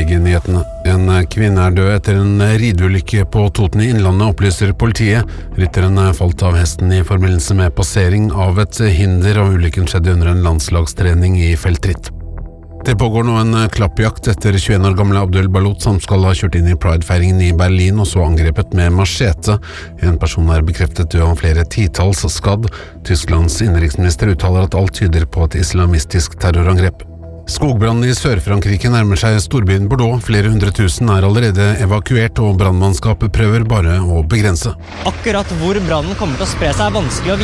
VG-nyhetene. En kvinne død etter en rideulykke på Toten i Innlandet, opplyser politiet. Rytteren falt av hesten i forbindelse med passering av et hinder, og ulykken skjedde under en landslagstrening i feltritt. Det pågår nå en klappjakt etter 21 år gamle Abdul Balut, som skal ha kjørt inn i Pride-feiringen i Berlin og så angrepet med machete. En person bekreftet død og flere titalls skadd. Tysklands innenriksminister uttaler at alt tyder på et islamistisk terrorangrep. Skogbrannen i Sør-Frankrike nærmer seg storbyen Bordeaux. Flere 100 000 allerede evakuert, og brannmannskapet prøver bare å begrense. Akkurat hvor brannen kommer til å spre seg vanskelig å vite.